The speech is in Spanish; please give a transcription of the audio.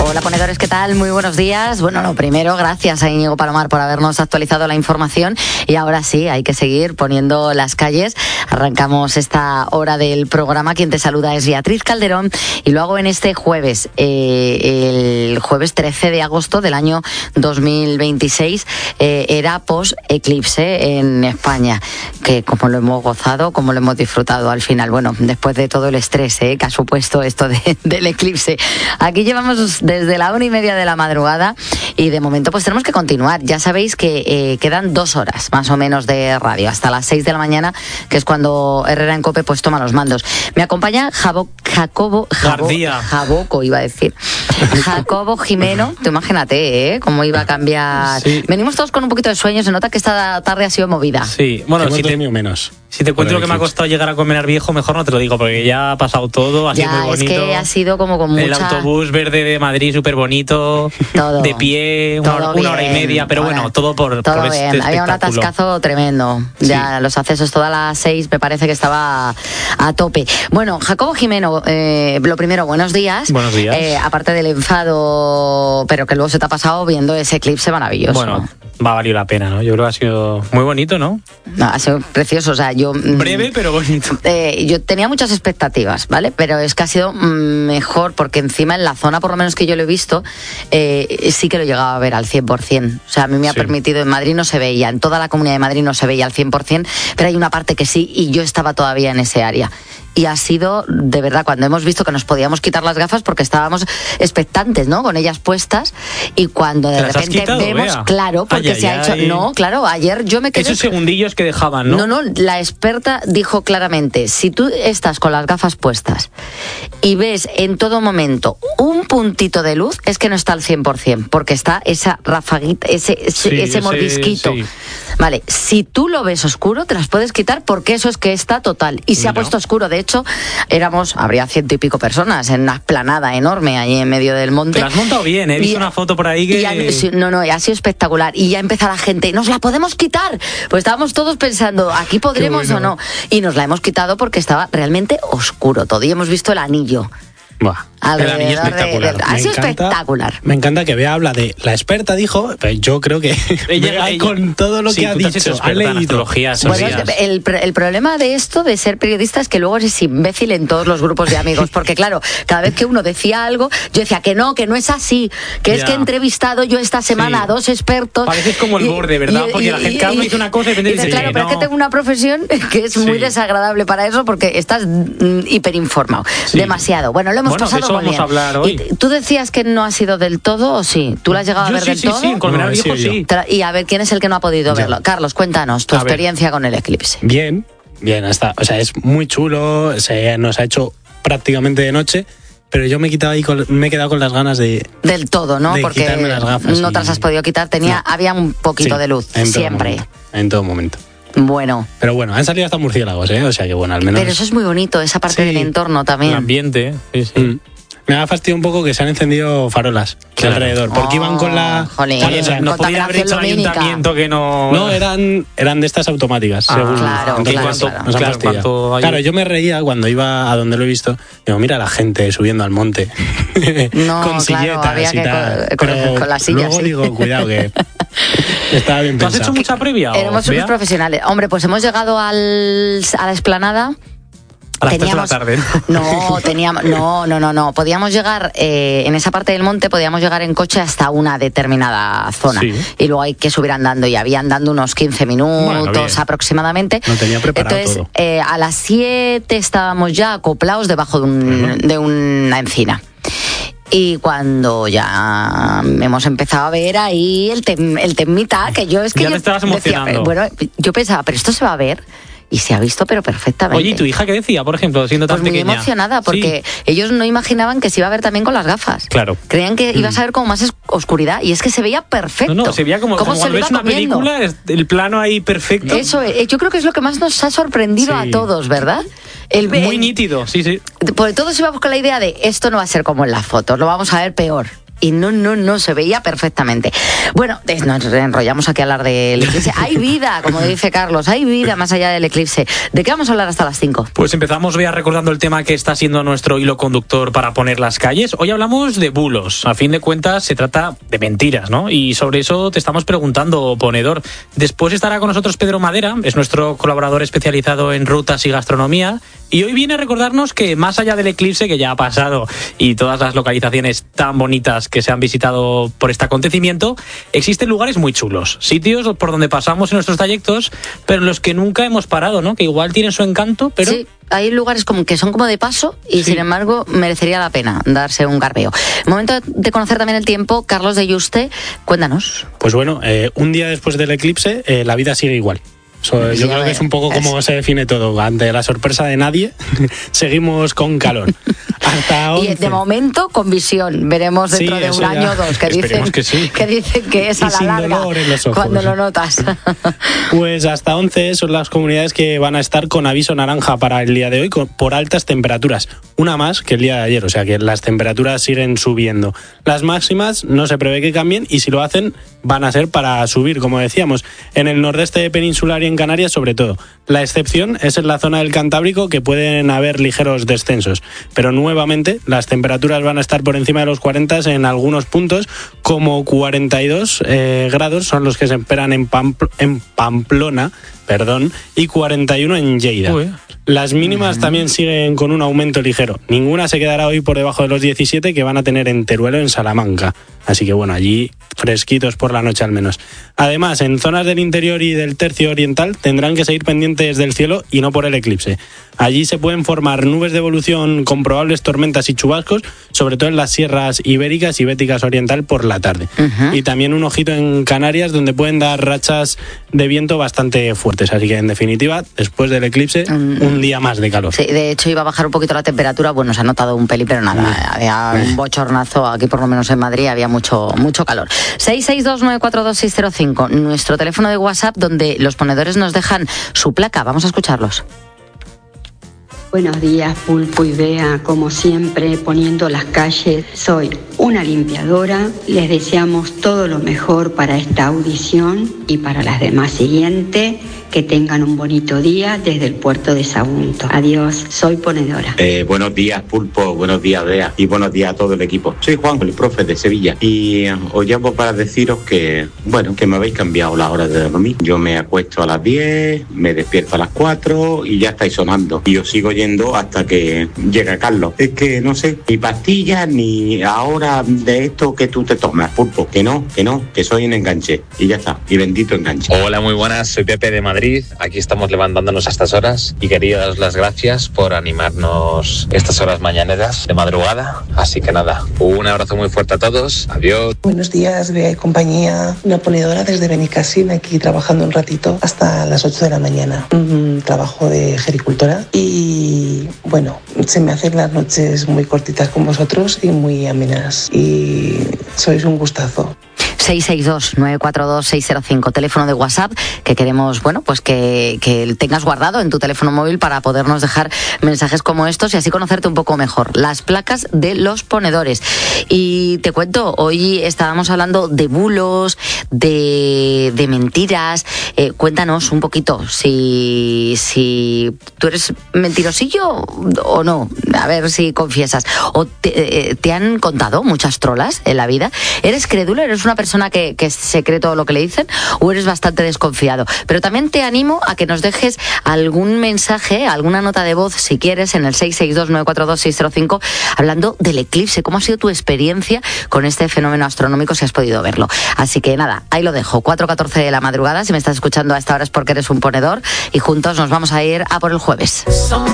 Hola ponedores, ¿qué tal? Muy buenos días. Bueno, lo primero, gracias a Íñigo Palomar por habernos actualizado la información y ahora sí, hay que seguir poniendo las calles. Arrancamos esta hora del programa. Quien te saluda es Beatriz Calderón y lo hago en este jueves, el jueves 13 de agosto del año 2026. Era post-eclipse en España, que como lo hemos gozado, como lo hemos disfrutado al final. Bueno, después de todo el estrés que ha supuesto esto del eclipse. Aquí llevamos desde la 1:30 de la madrugada y de momento pues tenemos que continuar. Ya sabéis que quedan 2 horas más o menos de radio, hasta las 6 de la mañana, que es cuando Herrera en COPE pues toma los mandos. Me acompaña Jacobo Jimeno. Tú imagínate, cómo iba a cambiar. Sí. Venimos todos con un poquito de sueño, se nota que esta tarde ha sido movida. Sí, bueno, si te cuento lo que me ha costado llegar a Colmenar Viejo, mejor no te lo digo, porque ya ha pasado todo, ha sido muy bonito. Es que ha sido como con mucha... El autobús verde de Madrid, súper bonito, todo, de pie, una hora y media, pero bueno, todo por bien. Este había un atascazo tremendo. Sí. Ya los accesos todas las 6 me parece que estaba a tope. Bueno, Jacobo Jimeno, lo primero, buenos días. Buenos días. Aparte del enfado, pero que luego se te ha pasado viendo ese eclipse maravilloso. Bueno, va a valer la pena, ¿no? Yo creo que ha sido muy bonito, ¿no? No, ha sido precioso, o sea, yo... Breve, pero bonito. Yo tenía muchas expectativas, ¿vale? Pero es que ha sido mejor, porque encima en la zona, por lo menos que yo lo he visto, sí que lo llegaba a ver al 100%. O sea, a mí me ha permitido, en Madrid no se veía, en toda la Comunidad de Madrid no se veía al 100%, pero hay una parte que sí, y yo estaba todavía en ese área. Y ha sido, de verdad, cuando hemos visto que nos podíamos quitar las gafas porque estábamos expectantes, ¿no? Con ellas puestas, y cuando de repente vemos, claro, porque se ha hecho... No, claro, ayer yo me quedé... Esos segundillos que dejaban, ¿no? No, la experta dijo claramente, si tú estás con las gafas puestas y ves en todo momento un puntito de luz, es que no está al 100%, porque está esa rafaguita, ese mordisquito. Sí. Vale, si tú lo ves oscuro, te las puedes quitar porque eso es que está total. Y se ha puesto oscuro. De hecho, habría 100 y pico personas en una explanada enorme ahí en medio del monte. Te la has montado bien, he visto una foto por ahí que... ha sido espectacular. Y ya empezó la gente, ¿nos la podemos quitar? Pues estábamos todos pensando, ¿aquí podremos o no? Y nos la hemos quitado porque estaba realmente oscuro todo. Y hemos visto el anillo. Buah, el anillo espectacular. Ha sido espectacular. Me encanta que Bea habla de la experta, dijo, pero yo creo que ella con todo lo que ha dicho, ha leído. Bueno, el problema de esto, de ser periodista, es que luego eres imbécil en todos los grupos de amigos, porque claro, cada vez que uno decía algo, yo decía que no es así, que es que he entrevistado yo esta semana a 2 expertos. Pareces como el borde, ¿verdad? Porque la gente cada uno dice una cosa y dice claro, pero es que tengo una profesión que es muy desagradable para eso, porque estás hiperinformado, demasiado. Bueno, lo hemos pasado de eso vamos a hablar hoy. ¿Tú decías que no ha sido del todo o sí? ¿Tú lo has llegado a ver del todo? Sí, en Colmenar Viejo sí. Y a ver, ¿quién es el que no ha podido verlo? Carlos, cuéntanos tu experiencia con el eclipse. Bien, hasta, o sea, es muy chulo, nos ha hecho prácticamente de noche, pero yo me he quedado con las ganas de... Del todo, ¿no? Porque quitarme las gafas no te las has podido quitar, había un poquito de luz, siempre. En todo momento. Bueno. Pero bueno, han salido hasta murciélagos, o sea que bueno, al menos... Pero eso es muy bonito, esa parte del entorno también. El ambiente, sí. Me ha fastidiado un poco que se han encendido farolas alrededor, porque iban con la... Jolín, no podían haber hecho el ayuntamiento que no... No, eran de estas automáticas, según. Claro, yo me reía cuando iba a donde lo he visto. Digo, mira la gente subiendo al monte. Con silletas y tal. Con las sillas. Luego digo, cuidado que... Estaba bien pensado. ¿Tú has hecho mucha previa? Éramos unos profesionales. Hombre, pues hemos llegado a la explanada. A las 3 de la tarde. No. Podíamos llegar, en esa parte del monte, podíamos llegar en coche hasta una determinada zona. Sí. Y luego hay que subir andando. Y había andando unos 15 minutos aproximadamente. No tenía preparado. Entonces, a las 7 estábamos ya acoplados debajo de una encina. Y cuando ya hemos empezado a ver ahí el temita, que yo es que... Ya te estabas emocionando. Bueno, yo pensaba, pero esto se va a ver... Y se ha visto, pero perfectamente. Oye, ¿y tu hija qué decía, por ejemplo, siendo tan pequeña? Pues muy emocionada, porque ellos no imaginaban que se iba a ver también con las gafas. Claro. Creían que ibas a ver como más oscuridad, y es que se veía perfecto. No, se veía como cuando ves una película, el plano ahí perfecto. Eso, yo creo que es lo que más nos ha sorprendido a todos, ¿verdad? Muy nítido, sí. Porque todos íbamos con la idea de esto no va a ser como en las fotos, lo vamos a ver peor. y no se veía perfectamente. Bueno, nos enrollamos aquí a hablar del eclipse. Hay vida, como dice Carlos, hay vida más allá del eclipse. ¿De qué vamos a hablar hasta las 5? Pues empezamos, Bea, recordando el tema que está siendo nuestro hilo conductor para poner las calles. Hoy hablamos de bulos. A fin de cuentas se trata de mentiras, ¿no? Y sobre eso te estamos preguntando, ponedor. Después estará con nosotros Pedro Madera, es nuestro colaborador especializado en rutas y gastronomía. Y hoy viene a recordarnos que más allá del eclipse, que ya ha pasado, y todas las localizaciones tan bonitas que se han visitado por este acontecimiento, existen lugares muy chulos, sitios por donde pasamos en nuestros trayectos, pero en los que nunca hemos parado, ¿no? Que igual tienen su encanto, pero... Sí, hay lugares como que son como de paso y sin embargo merecería la pena darse un garbeo. Momento de conocer también el tiempo. Carlos de Yuste, cuéntanos. Pues bueno, un día después del eclipse, la vida sigue igual. Yo creo que es un poco como se define todo. Ante la sorpresa de nadie, seguimos con calor. Hasta 11. Y de momento con visión. Veremos dentro de un año o dos que dicen que es a la larga cuando lo notas. Pues hasta 11 son las comunidades que van a estar con aviso naranja para el día de hoy por altas temperaturas. Una más que el día de ayer, o sea que las temperaturas siguen subiendo. Las máximas no se prevé que cambien y si lo hacen van a ser para subir, como decíamos, en el nordeste peninsular y en Canarias sobre todo. La excepción es en la zona del Cantábrico, que pueden haber ligeros descensos, pero nuevamente las temperaturas van a estar por encima de los 40 en algunos puntos, como 42 grados son los que se esperan en Pamplona, y 41 en Lleida. Uy. Las mínimas también siguen con un aumento ligero. Ninguna se quedará hoy por debajo de los 17 que van a tener en Teruel o en Salamanca. Así que bueno, allí fresquitos por la noche al menos. Además, en zonas del interior y del tercio oriental tendrán que seguir pendientes del cielo y no por el eclipse. Allí se pueden formar nubes de evolución con probables tormentas y chubascos, sobre todo en las sierras ibéricas y béticas oriental por la tarde. Y también un ojito en Canarias, donde pueden dar rachas de viento bastante fuertes. Así que en definitiva, después del eclipse, un día más de calor. Sí, de hecho iba a bajar un poquito la temperatura. Bueno, se ha notado un pelín, pero nada, había un bochornazo aquí, por lo menos en Madrid, había mucho calor. 662942605, nuestro teléfono de WhatsApp, donde los ponedores nos dejan su placa. Vamos a escucharlos. Buenos días, Pulpo y Bea, como siempre, poniendo las calles. Soy una limpiadora. Les deseamos todo lo mejor para esta audición y para las demás siguientes. Que tengan un bonito día desde el puerto de Sagunto. Adiós, soy ponedora. Buenos días, Pulpo, buenos días, Bea, y buenos días a todo el equipo. Soy Juan, el profe de Sevilla, y os llamo para deciros que me habéis cambiado la hora de dormir. Yo me acuesto a las 10, me despierto a las 4 y ya estáis sonando. Y os sigo yendo hasta que llega Carlos. Es que no sé, ni pastillas, ni ahora de esto que tú te tomas, Pulpo. Que no, que soy un enganche. Y ya está, y bendito enganche. Hola, muy buenas, soy Pepe de Madrid. Aquí estamos levantándonos a estas horas y quería daros las gracias por animarnos estas horas mañaneras de madrugada. Así que nada, un abrazo muy fuerte a todos. Adiós. Buenos días, Bea y compañía. Una ponedora desde Benicassim, aquí trabajando un ratito hasta las 8 de la mañana. Trabajo de gericultora y bueno, se me hacen las noches muy cortitas con vosotros y muy amenas. Y sois un gustazo. 662-942-605, teléfono de WhatsApp que queremos, pues que tengas guardado en tu teléfono móvil para podernos dejar mensajes como estos y así conocerte un poco mejor. Las placas de los ponedores. Y te cuento, hoy estábamos hablando de bulos, de mentiras. Cuéntanos un poquito si tú eres mentirosillo o no. A ver si confiesas. ¿O te han contado muchas trolas en la vida? ¿Eres crédulo? ¿Eres una persona que se cree todo lo que le dicen o eres bastante desconfiado? Pero también te animo a que nos dejes algún mensaje, alguna nota de voz si quieres en el 662-942-605 hablando del eclipse. ¿Cómo ha sido tu experiencia con este fenómeno astronómico si has podido verlo? Así que nada, ahí lo dejo, 4:14 de la madrugada. Si me estás escuchando a esta hora es porque eres un ponedor y juntos nos vamos a ir a por el jueves.